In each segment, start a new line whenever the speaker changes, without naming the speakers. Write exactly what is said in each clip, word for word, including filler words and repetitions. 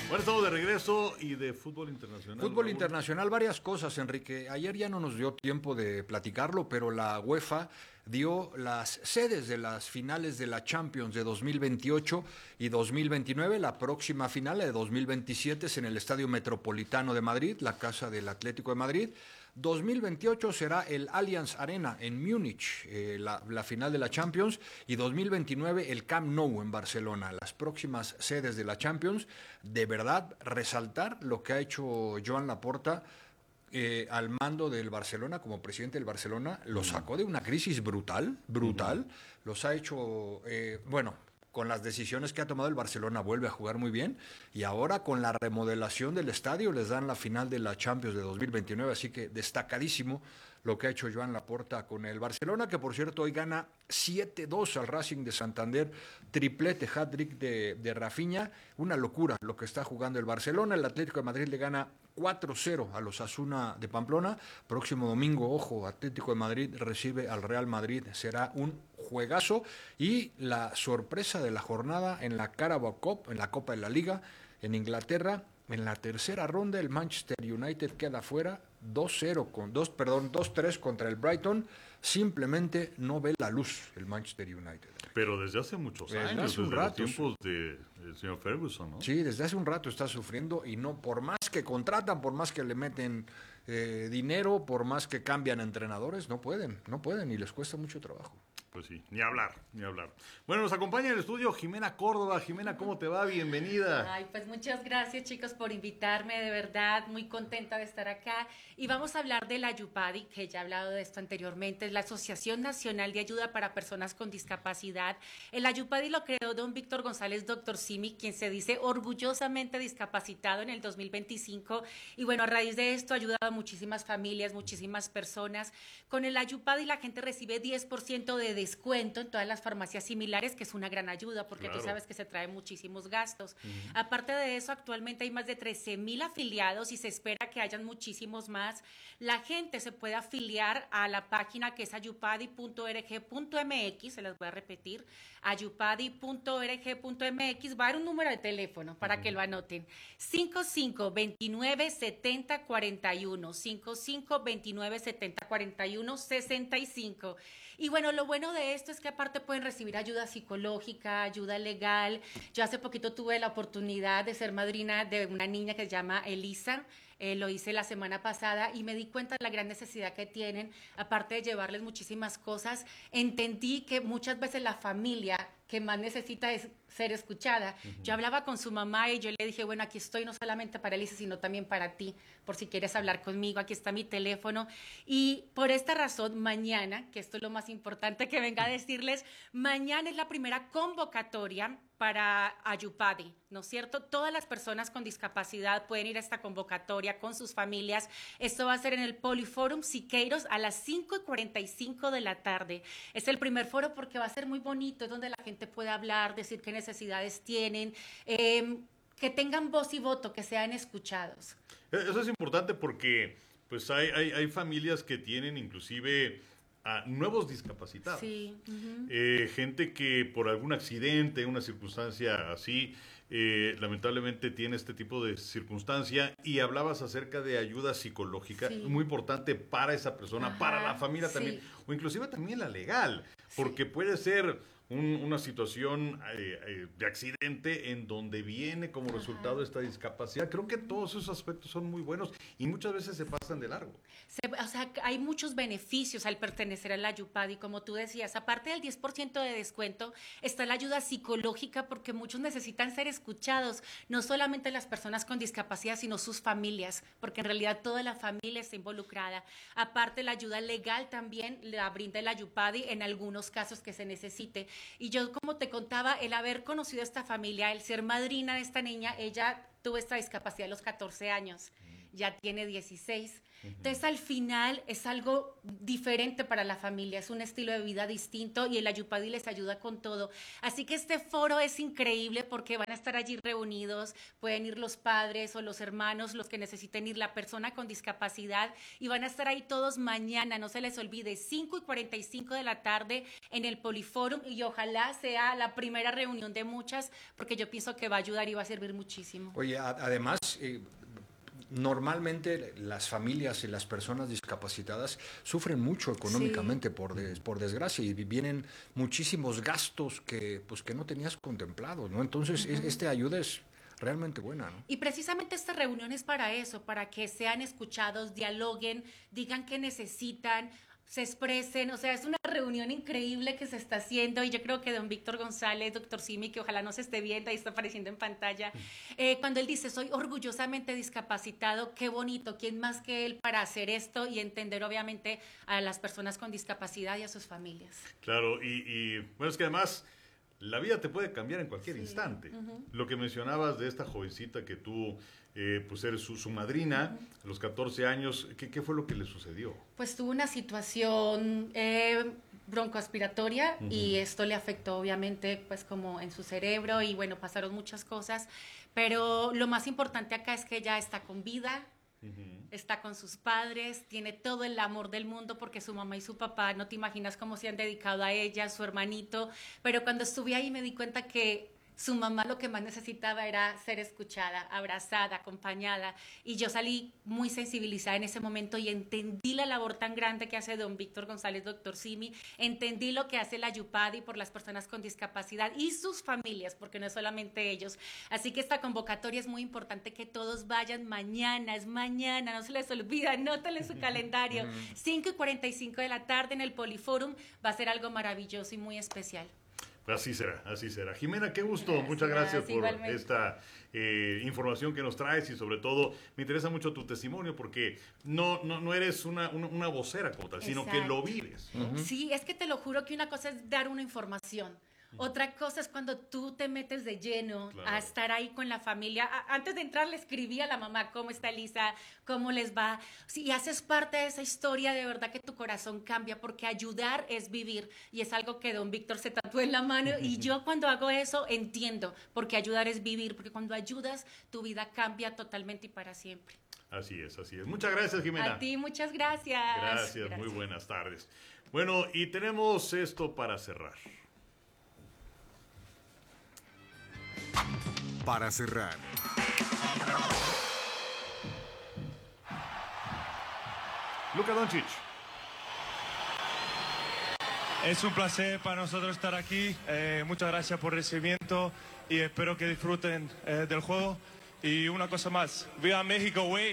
Bueno, estamos de regreso y de fútbol internacional.
Fútbol
Raúl.
internacional, varias cosas, Enrique. Ayer ya no nos dio tiempo de platicarlo, pero la UEFA dio las sedes de las finales de la Champions de dos mil veintiocho y dos mil veintinueve. La próxima final, la de dos mil veintisiete, es en el Estadio Metropolitano de Madrid, la casa del Atlético de Madrid. dos mil veintiocho será el Allianz Arena en Múnich, eh, la, la final de la Champions, y dos mil veintinueve el Camp Nou en Barcelona. Las próximas sedes de la Champions. De verdad, resaltar lo que ha hecho Joan Laporta eh, al mando del Barcelona, como presidente del Barcelona, lo sacó de una crisis brutal, brutal, uh-huh. Los ha hecho, eh, bueno, con las decisiones que ha tomado el Barcelona vuelve a jugar muy bien, y ahora con la remodelación del estadio les dan la final de la Champions de dos mil veintinueve, así que destacadísimo lo que ha hecho Joan Laporta con el Barcelona, que por cierto hoy gana siete dos al Racing de Santander, triplete, hat-trick de, de Rafinha, una locura lo que está jugando el Barcelona. El Atlético de Madrid le gana cuatro cero a los Osasuna de Pamplona. Próximo domingo, ojo, Atlético de Madrid recibe al Real Madrid, será un juegazo. Y la sorpresa de la jornada en la Carabao Cup, en la Copa de la Liga, en Inglaterra, en la tercera ronda el Manchester United queda fuera dos cero, con dos, perdón, dos tres contra el Brighton. Simplemente no ve la luz el Manchester United.
Pero desde hace muchos
desde
años,
hace un
desde
rato,
los tiempos de, del señor Ferguson, ¿no?
Sí, desde hace un rato está sufriendo, y no, por más que contratan, por más que le meten eh, dinero, por más que cambian entrenadores, no pueden, no pueden y les cuesta mucho trabajo.
Pues sí, ni hablar, ni hablar. Bueno, nos acompaña en el estudio Jimena Córdoba. Jimena, ¿cómo te va? Bienvenida.
Ay, pues muchas gracias, chicos, por invitarme, de verdad, muy contenta de estar acá. Y vamos a hablar de la Ayupadi, que ya he hablado de esto anteriormente, es la Asociación Nacional de Ayuda para Personas con Discapacidad. El Ayupadi lo creó don Víctor González, doctor Simi, quien se dice orgullosamente discapacitado en el dos mil veinticinco. Y bueno, a raíz de esto ha ayudado a muchísimas familias, muchísimas personas. Con el Ayupadi la gente recibe diez por ciento de descuento en todas las farmacias similares, que es una gran ayuda porque claro, tú sabes que se trae muchísimos gastos. Uh-huh. Aparte de eso, actualmente hay más de trece mil afiliados y se espera que hayan muchísimos más. La gente se puede afiliar a la página que es ayupadi punto org punto mx, se las voy a repetir, ayupadi punto org punto mx. Va a haber un número de teléfono para uh-huh. que lo anoten, cinco cinco dos nueve siete cero cuatro uno, cinco cinco dos nueve siete cero cuatro uno, sesenta y cinco. Y bueno, lo bueno de esto es que aparte pueden recibir ayuda psicológica, ayuda legal. Yo hace poquito tuve la oportunidad de ser madrina de una niña que se llama Elisa, eh, lo hice la semana pasada y me di cuenta de la gran necesidad que tienen. Aparte de llevarles muchísimas cosas, entendí que muchas veces la familia que más necesita es ser escuchada. Uh-huh. Yo hablaba con su mamá y yo le dije, bueno, aquí estoy no solamente para Elisa, sino también para ti, por si quieres hablar conmigo, aquí está mi teléfono. Y por esta razón, mañana, que esto es lo más importante que venga a decirles, mañana es la primera convocatoria para Ayupadi, ¿no es cierto? Todas las personas con discapacidad pueden ir a esta convocatoria con sus familias. Esto va a ser en el Poliforum Siqueiros a las cinco y cuarenta y cinco de la tarde. Es el primer foro porque va a ser muy bonito, es donde la gente puede hablar, decir qué necesidades tienen, eh, que tengan voz y voto, que sean escuchados.
Eso es importante porque pues hay, hay, hay familias que tienen inclusive a nuevos discapacitados.
Sí. Uh-huh.
Eh, gente que por algún accidente, una circunstancia así, eh, lamentablemente tiene este tipo de circunstancia, y hablabas acerca de ayuda psicológica, sí, muy importante para esa persona, ajá, para la familia sí, también, o inclusive también la legal, porque sí, puede ser un, una situación eh, eh, de accidente en donde viene como ajá, resultado de esta discapacidad. Creo que todos esos aspectos son muy buenos y muchas veces se pasan de largo.
Se, o sea, hay muchos beneficios al pertenecer a la Ayupadi, como tú decías. Aparte del diez por ciento de descuento, está la ayuda psicológica, porque muchos necesitan ser escuchados, no solamente las personas con discapacidad, sino sus familias, porque en realidad toda la familia está involucrada. Aparte, la ayuda legal también la brinda la Ayupadi en algunos casos que se necesite. Y yo, como te contaba, el haber conocido a esta familia, el ser madrina de esta niña, ella tuvo esta discapacidad a los catorce años. ya tiene dieciséis. Entonces, al final es algo diferente para la familia, es un estilo de vida distinto y el Ayupadi les ayuda con todo. Así que este foro es increíble porque van a estar allí reunidos, pueden ir los padres o los hermanos, los que necesiten ir, la persona con discapacidad, y van a estar ahí todos mañana, no se les olvide, cinco y cuarenta y cinco de la tarde en el Poliforum, y ojalá sea la primera reunión de muchas, porque yo pienso que va a ayudar y va a servir muchísimo.
Oye, a, además... Eh, Normalmente las familias y las personas discapacitadas sufren mucho económicamente, sí. por, des, por desgracia, y vienen muchísimos gastos que, pues, que no tenías contemplados, ¿no? Entonces, uh-huh. este ayuda es realmente buena, ¿no?
Y precisamente esta reunión es para eso, para que sean escuchados, dialoguen, digan qué necesitan, se expresen, o sea, es una reunión increíble que se está haciendo, y yo creo que don Víctor González, doctor Simi, que ojalá no se esté viendo, ahí está apareciendo en pantalla, eh, cuando él dice, soy orgullosamente discapacitado, qué bonito, ¿quién más que él para hacer esto y entender obviamente a las personas con discapacidad y a sus familias?
Claro, y, y bueno, es que además la vida te puede cambiar en cualquier sí. instante. Uh-huh. Lo que mencionabas de esta jovencita que tú, eh, pues eres su, su madrina, uh-huh. a los catorce años, ¿qué, ¿qué fue lo que le sucedió?
Pues tuvo una situación eh, broncoaspiratoria, uh-huh. y esto le afectó obviamente pues como en su cerebro, y bueno, pasaron muchas cosas, pero lo más importante acá es que ella está con vida, uh-huh. está con sus padres, tiene todo el amor del mundo porque su mamá y su papá, no te imaginas cómo se han dedicado a ella, su hermanito, pero cuando estuve ahí me di cuenta que su mamá lo que más necesitaba era ser escuchada, abrazada, acompañada, y yo salí muy sensibilizada en ese momento y entendí la labor tan grande que hace don Víctor González, doctor Simi, entendí lo que hace la Ayupadi por las personas con discapacidad y sus familias, porque no es solamente ellos. Así que esta convocatoria es muy importante que todos vayan mañana, es mañana, no se les olvida, anótenlo en su calendario, cinco y cuarenta y cinco de la tarde en el Poliforum, va a ser algo maravilloso y muy especial.
Así será, así será. Jimena, qué gusto. Gracias, muchas gracias por igualmente. esta eh, información que nos traes, y sobre todo me interesa mucho tu testimonio porque no, no, no eres una, una, una vocera como tal, sino Exacto. que lo vives, ¿no?
Sí, es que te lo juro que una cosa es dar una información. Otra cosa es cuando tú te metes de lleno claro. a estar ahí con la familia. A, antes de entrar le escribí a la mamá, ¿cómo está Elisa? ¿Cómo les va? Si haces parte de esa historia, de verdad que tu corazón cambia, porque ayudar es vivir, y es algo que don Víctor se tatuó en la mano, y yo cuando hago eso entiendo, porque ayudar es vivir, porque cuando ayudas tu vida cambia totalmente y para siempre.
Así es, así es. Muchas gracias, Jimena.
A ti, muchas gracias.
Gracias, gracias. Muy buenas tardes. Bueno, y tenemos esto para cerrar.
Para cerrar.
Luka Doncic.
Es un placer para nosotros estar aquí. Eh, muchas gracias por el recibimiento y espero que disfruten eh, del juego. Y una cosa más, ¡viva México, güey!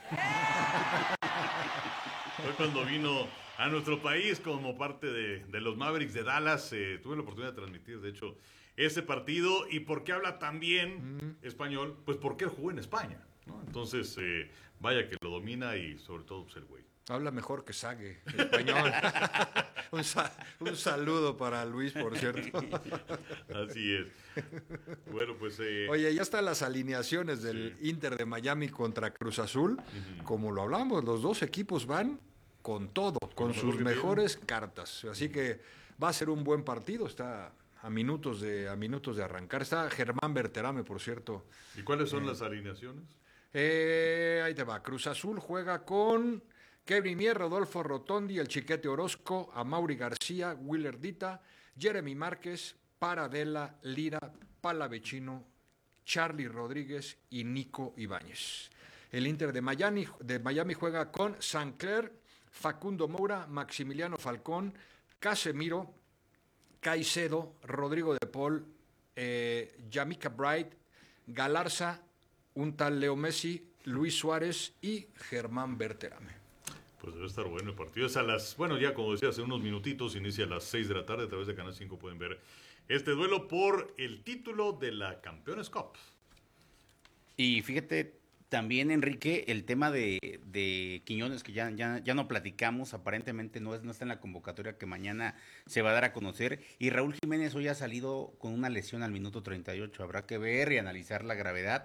Fue cuando vino a nuestro país como parte de, de los Mavericks de Dallas. Eh, tuve la oportunidad de transmitir, de hecho, ese partido. ¿Y por qué habla tan bien mm. español? Pues porque él jugó en España, ¿no? Entonces, eh, vaya que lo domina, y sobre todo pues, el güey.
Habla mejor que Sague, español. un, sa un saludo para Luis, por cierto.
Así es. Bueno, pues... Eh...
Oye, ya están las alineaciones del sí. Inter de Miami contra Cruz Azul. Uh-huh. Como lo hablamos, los dos equipos van con todo, con, con sus mejores tiene. cartas. Así que va a ser un buen partido. Está a minutos de, a minutos de arrancar. Está Germán Berterame, por cierto.
¿Y cuáles son eh, las alineaciones?
Eh, ahí te va. Cruz Azul juega con Kevin Mier, Rodolfo Rotondi, el Chiquete Orozco, Amaury García, Willer Dita, Jeremy Márquez, Paradela, Lira, Palavecino, Charlie Rodríguez y Nico Ibáñez. El Inter de Miami, de Miami juega con Sancler, Facundo Moura, Maximiliano Falcón, Casemiro, Caicedo, Rodrigo de Paul, eh, Yamika Bright, Galarza, un tal Leo Messi, Luis Suárez y Germán Berterame.
Pues debe estar bueno el partido. Es a las, bueno, ya como decía, hace unos minutitos, inicia a las seis de la tarde, a través de Canal cinco pueden ver este duelo por el título de la Campeones Cup.
Y fíjate, también, Enrique, el tema de, de Quiñones, que ya, ya, ya no platicamos, aparentemente no, es, no está en la convocatoria que mañana se va a dar a conocer. Y Raúl Jiménez hoy ha salido con una lesión al minuto treinta y ocho. Habrá que ver y analizar la gravedad,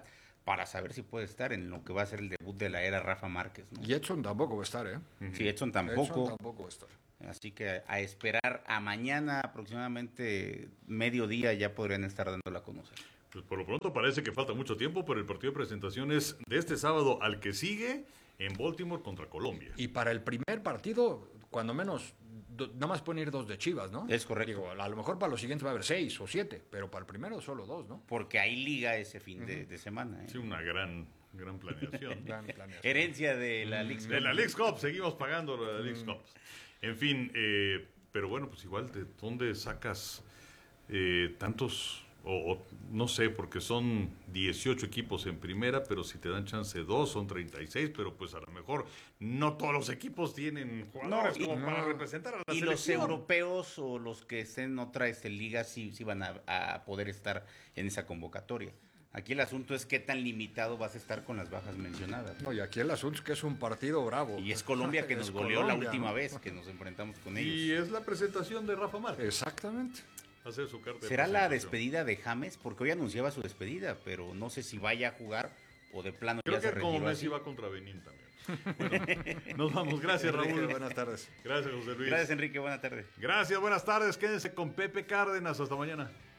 para saber si puede estar en lo que va a ser el debut de la era Rafa Márquez, ¿no?
Y Edson tampoco va a estar, ¿eh?
Sí, Edson tampoco.
Edson tampoco va a estar.
Así que a esperar a mañana aproximadamente mediodía ya podrían estar dándola a conocer.
Pues por lo pronto parece que falta mucho tiempo, pero el partido de presentaciones de este sábado al que sigue en Baltimore contra Colombia.
Y para el primer partido, cuando menos, do, nada más pueden ir dos de Chivas, ¿no?
Es correcto.
Digo, a lo mejor para los siguientes va a haber seis o siete, pero para el primero solo dos, ¿no?
Porque hay liga ese fin uh-huh. de, de semana. ¿eh?
Sí, una gran, gran planeación.
Gran planeación.
Herencia de la Leagues Cup.
De la Leagues Cup, seguimos pagando la Leagues Cup. En fin, eh, pero bueno, pues igual, ¿de dónde sacas eh, tantos... O, o no sé, porque son dieciocho equipos en primera, pero si te dan chance dos, son treinta y seis, pero pues a lo mejor no todos los equipos tienen jugadores
no, y,
como
no.
para representar a la
y
selección.
los europeos o los que estén en otra este, liga sí, sí van a, a poder estar en esa convocatoria. Aquí el asunto es qué tan limitado vas a estar con las bajas mencionadas.
No, y aquí el asunto es que es un partido bravo.
Y es Colombia que nos goleó
Colombia,
la última
¿no?
vez que nos enfrentamos con ellos.
Y es la presentación de Rafa Márquez.
Exactamente.
Hacer su carta de
¿Será la
presentación.
despedida de James? Porque hoy anunciaba su despedida, pero no sé si vaya a jugar o de plano
Creo
ya se
que como
retiró
Messi
así.
va contra Benín también. Bueno, nos vamos. Gracias, Raúl.
Buenas tardes.
Gracias, José Luis.
Gracias, Enrique. Buena tarde.
Gracias, buenas tardes. Quédense con Pepe Cárdenas. Hasta mañana.